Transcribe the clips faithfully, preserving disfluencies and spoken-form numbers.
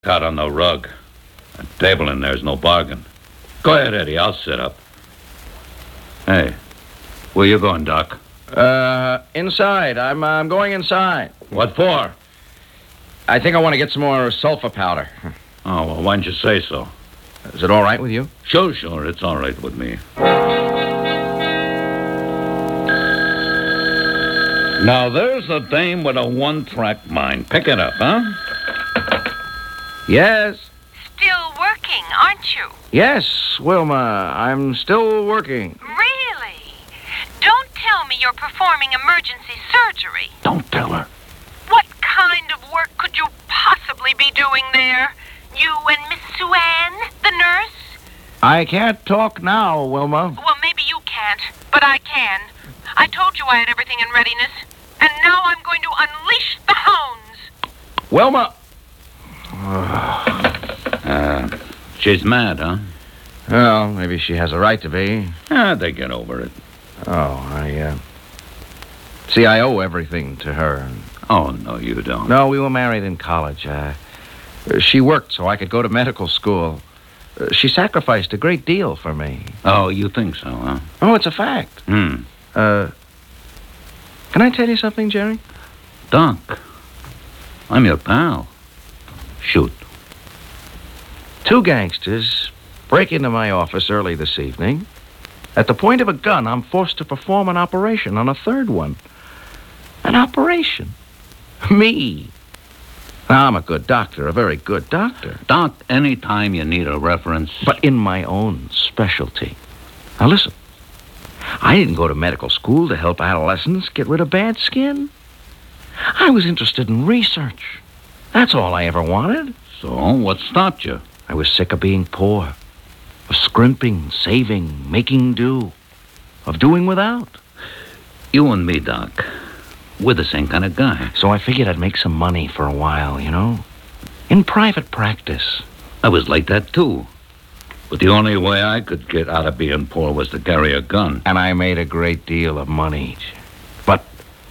Out on the rug. A table in there's no bargain. Go ahead, Eddie. I'll sit up. Hey, where you going, Doc? Uh, inside. I'm, uh, I'm going inside. What for? I think I want to get some more sulfur powder. Oh, well, why didn't you say so? Is it all right with you? Sure, sure. It's all right with me. Now, there's a dame with a one-track mind. Pick it up, huh? Yes. Still working, aren't you? Yes, Wilma. I'm still working. Really? Don't tell me you're performing emergency surgery. Don't tell her. What kind of work could you possibly be doing there? You and Miss Suanne, the nurse? I can't talk now, Wilma. Well, maybe you can't, but I can. I told you I had everything in readiness, and now I'm going to unleash the hounds. Wilma! uh, she's mad, huh? Well, maybe she has a right to be. Ah, they get over it. Oh, I, uh... See, I owe everything to her. Oh, no, you don't. No, we were married in college. Uh, she worked so I could go to medical school. Uh, she sacrificed a great deal for me. Oh, you think so, huh? Oh, it's a fact. Hmm. Uh, can I tell you something, Jerry? Doc, I'm your pal. Shoot. Two gangsters break into my office early this evening. At the point of a gun, I'm forced to perform an operation on a third one. An operation? Me. Now, I'm a good doctor, a very good doctor. Doc, anytime you need a reference... But in my own specialty. Now, listen. I didn't go to medical school to help adolescents get rid of bad skin. I was interested in research. That's all I ever wanted. So, what stopped you? I was sick of being poor, of scrimping, saving, making do, of doing without. You and me, Doc, we're the same kind of guy. So I figured I'd make some money for a while, you know, in private practice. I was like that, too. But the only way I could get out of being poor was to carry a gun. And I made a great deal of money. But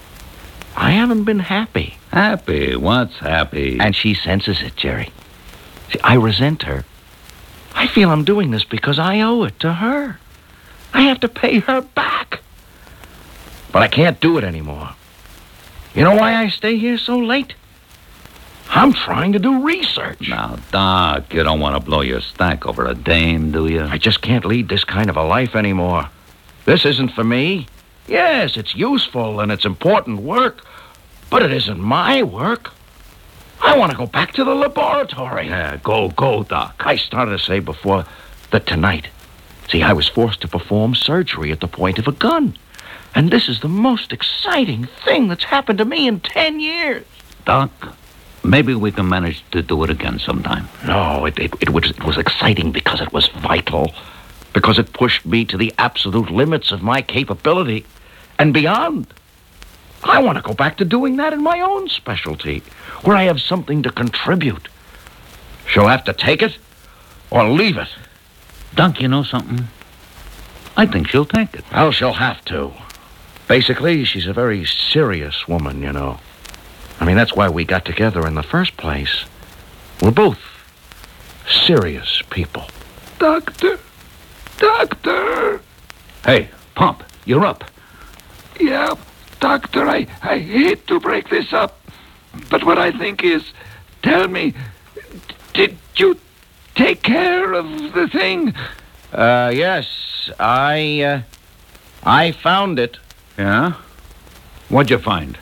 I haven't been happy. Happy? What's happy? And she senses it, Jerry. See, I resent her. I feel I'm doing this because I owe it to her. I have to pay her back. But I can't do it anymore. You know why I stay here so late? I'm trying to do research. Now, Doc, you don't want to blow your stack over a dame, do you? I just can't lead this kind of a life anymore. This isn't for me. Yes, it's useful and it's important work, but it isn't my work. I want to go back to the laboratory. Yeah, go, go, Doc. I started to say before that tonight, see, I was forced to perform surgery at the point of a gun. And this is the most exciting thing that's happened to me in ten years. Doc, maybe we can manage to do it again sometime. No, it, it, it, was, it was exciting because it was vital. Because it pushed me to the absolute limits of my capability and beyond. I want to go back to doing that in my own specialty, where I have something to contribute. She'll have to take it or leave it. Doc, you know something? I think she'll take it. Well, she'll have to. Basically, she's a very serious woman, you know. I mean, that's why we got together in the first place. We're both serious people. Doctor! Doctor! Hey, Pop, you're up. Yeah, Doctor, I, I hate to break this up. But what I think is, tell me, did you take care of the thing? Uh, yes, I, uh, I found it. Yeah? What'd you find?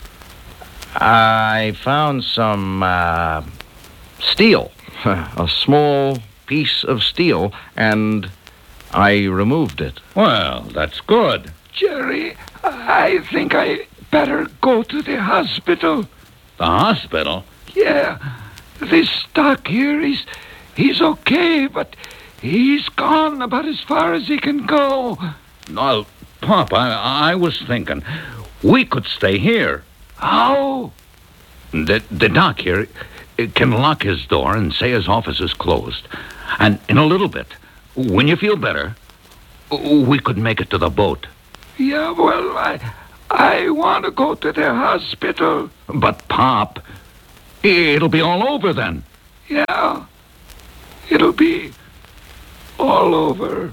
I found some, uh, steel. A small piece of steel, and I removed it. Well, that's good. Jerry, I think I better go to the hospital. The hospital? Yeah, this doc here, he's, he's okay, but he's gone about as far as he can go. Well, Pop, I, I was thinking we could stay here. How? The, the doc here can lock his door and say his office is closed. And in a little bit, when you feel better, we could make it to the boat. Yeah, well, I, I want to go to the hospital. But, Pop, it'll be all over then. Yeah. It'll be all over.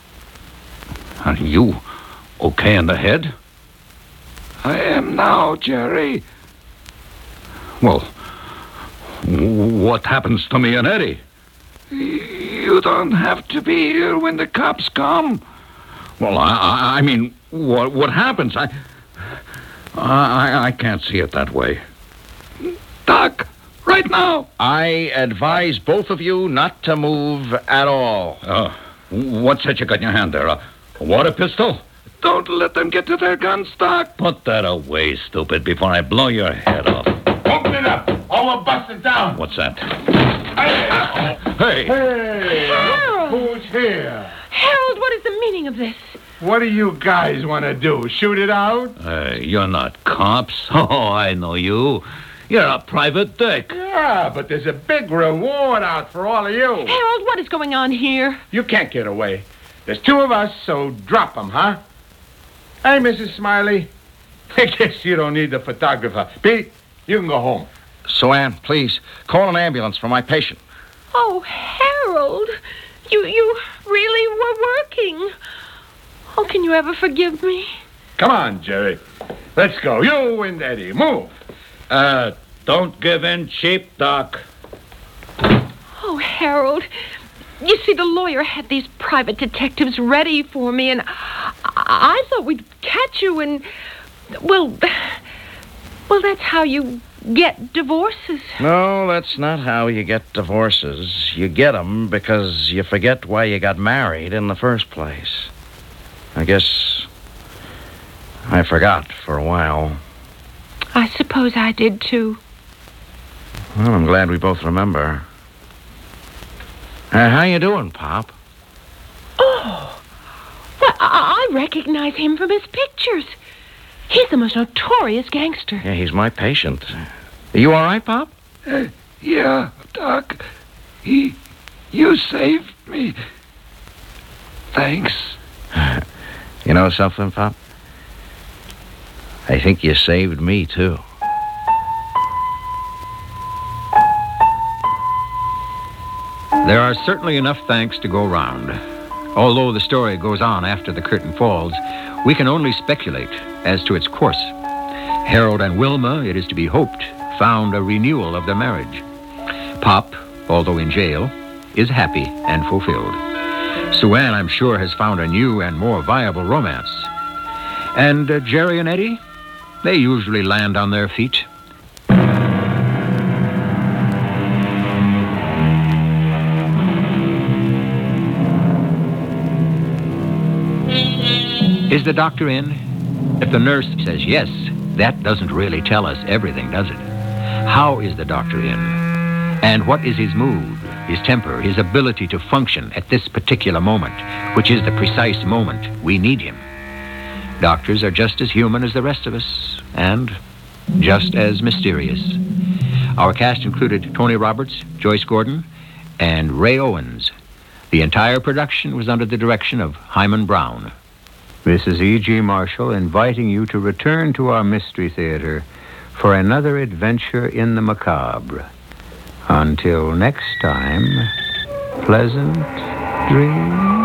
Are you okay in the head? I am now, Jerry. Well, what happens to me and Eddie? You don't have to be here when the cops come. Well, I, I, I mean, what what happens? I, I, I can't see it that way. Doc, right now. I advise both of you not to move at all. Uh, what's that you got in your hand there? A water pistol? Don't let them get to their guns, Doc. Put that away, stupid, before I blow your head off. Open it up, or we'll bust it down. What's that? Hey! Hey! Hey! Harold! Who's here? Harold, what is the meaning of this? What do you guys want to do? Shoot it out? Hey, you're not cops. Oh, I know you. You're a private dick. Yeah, but there's a big reward out for all of you. Harold, what is going on here? You can't get away. There's two of us, so drop them, huh? Hey, Missus Smiley. I guess you don't need the photographer. Pete, you can go home. So, Ann, please, call an ambulance for my patient. Oh, Harold, you you really were working. Oh, can you ever forgive me? Come on, Jerry. Let's go. You and Eddie, move. Uh, don't give in cheap, Doc. Oh, Harold, you see, the lawyer had these private detectives ready for me, and I, I thought we'd catch you and, well, well, that's how you get divorces. No, that's not how you get divorces. You get them because you forget why you got married in the first place. I guess I forgot for a while. I suppose I did, too. Well, I'm glad we both remember. Uh, how you doing, Pop? Oh, well, I, I recognize him from his pictures. He's the most notorious gangster. Yeah, he's my patient. Are you all right, Pop? Uh, yeah, Doc. He... You saved me. Thanks. You know something, Pop? I think you saved me, too. There are certainly enough thanks to go round. Although the story goes on after the curtain falls, we can only speculate as to its course. Harold and Wilma, it is to be hoped, found a renewal of their marriage. Pop, although in jail, is happy and fulfilled. Sue Ann, I'm sure, has found a new and more viable romance. And uh, Jerry and Eddie, they usually land on their feet. Is the doctor in? If the nurse says yes, that doesn't really tell us everything, does it? How is the doctor in? And what is his mood, his temper, his ability to function at this particular moment, which is the precise moment we need him? Doctors are just as human as the rest of us, and just as mysterious. Our cast included Tony Roberts, Joyce Gordon, and Ray Owens. The entire production was under the direction of Hyman Brown. This is E G. Marshall inviting you to return to our Mystery Theater for another adventure in the macabre. Until next time, pleasant dreams.